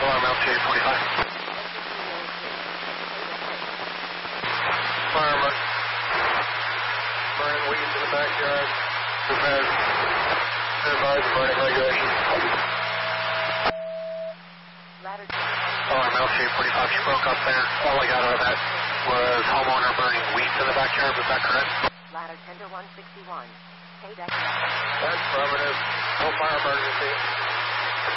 alarm LTA 45. Fire burning weeds in the backyard. Advise burning regulations. Alarm LTA 45, you broke up there. All I got out of that was homeowner burning weeds in the backyard, was that correct? Ladder 10 to 161. That's affirmative. No fire emergency.